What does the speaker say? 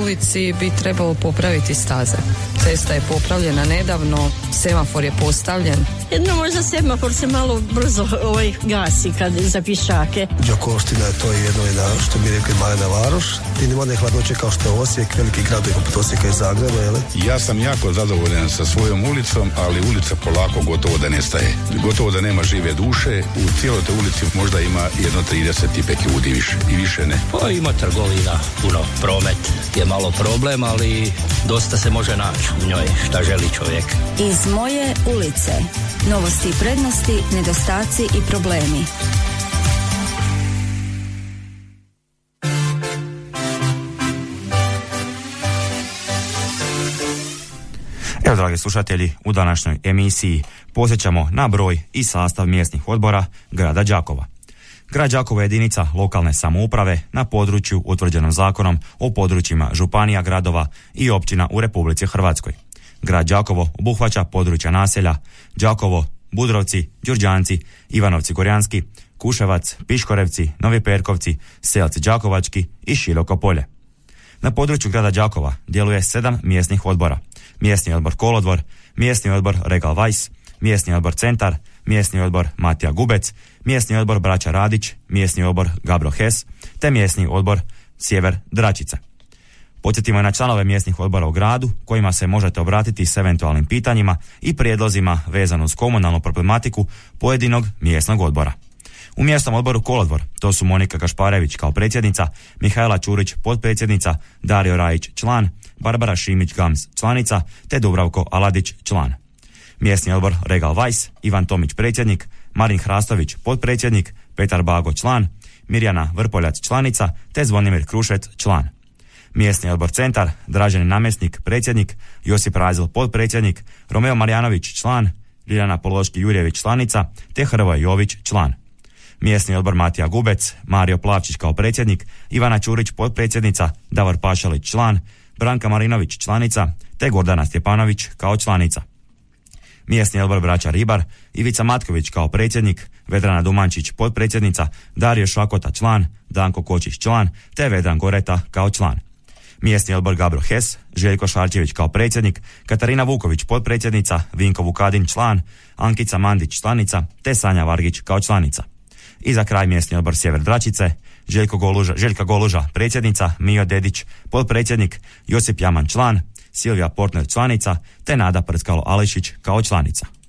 ulici bi trebalo popraviti staze. Cesta je popravljena nedavno, semafor je postavljen. Jedno možda semafor se malo brzo gasi kad za pješake. Đakovština je to jedno što bi rekli malena varoš. I nema ne hladnoće kao što je Osijek, veliki grad poput Osijeka i Zagreba, jel? Ja sam jako zadovoljan sa svojom ulicom, ali ulica polako gotovo da nestaje. Gotovo da nema žive duše. U cijeloj toj ulici možda ima jedno 35 ljudi više i više ne. Pa ima trgovina, puno, promet je malo problem, ali dosta se može naći u njoj šta želi čovjek. Iz moje ulice. Novosti i prednosti, nedostaci i problemi. Evo, dragi slušatelji, u današnjoj emisiji posjećamo na broj i sastav mjesnih odbora grada Đakova. Grad Đakovo je jedinica lokalne samouprave na području utvrđenom zakonom o područjima županija, gradova i općina u Republici Hrvatskoj. Grad Đakovo obuhvaća područja naselja Đakovo, Budrovci, Đurđanci, Ivanovci Gorjanski, Kuševac, Piškorevci, Novi Perkovci, Selci Đakovački i Široko polje. Na području grada Đakova djeluje 7 mjesnih odbora. Mjesni odbor Kolodvor, mjesni odbor Regal Vajs, mjesni odbor Centar, mjesni odbor Matija Gubec, mjesni odbor Braća Radić, mjesni odbor Gabro Hes, te mjesni odbor Sjever Dračice. Podsjetimo i na članove mjesnih odbora u gradu kojima se možete obratiti s eventualnim pitanjima i prijedlozima vezano uz komunalnu problematiku pojedinog mjesnog odbora. U mjesnom odboru Kolodvor to su Monika Gašparević kao predsjednica, Mihajla Čurić potpredsjednica, Dario Rajić član, Barbara Šimić-Gams članica te Dubravko Aladić član. Mjesni odbor Regal Vajs, Ivan Tomić predsjednik, Marin Hrastović potpredsjednik, Petar Bago član, Mirjana Vrpoljac članica te Zvonimir Krušec član. Mjesni odbor Centar, Dražen Namjesnik predsjednik, Josip Razil potpredsjednik, Romeo Marjanović član, Ljiljana Pološki-Jurjević članica te Hrvoje Jović član. Mjesni odbor Matija Gubec, Mario Plavčić kao predsjednik, Ivana Čurić potpredsjednica, Davor Pašalić član, Branka Marinović članica te Gordana Stjepanović kao članica. Mjesni odbor Braća Ribar, Ivica Matković kao predsjednik, Vedrana Dumančić potpredsjednica, Dario Šakota član, Danko Kočić član te Vedran Goreta kao član. Mjesni odbor Gabro Hes, Željko Šarčević kao predsjednik, Katarina Vuković potpredsjednica, Vinko Vukadin član, Ankica Mandić članica te Sanja Vargić kao članica. I za kraj mjesni odbor Sjever Dračice, Željka Goluža predsjednica, Mijo Dedić potpredsjednik, Josip Jaman član, Silvija Portner članica te Nada Prskalo Alešić kao članica.